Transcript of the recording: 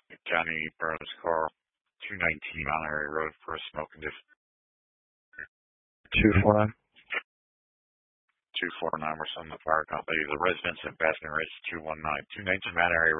Johnny Burns car, 219 Monterey Road for a smoke condition. 249? 249, we're sending the fire company. The residence at Baskin Ridge, 219. 219 Monterey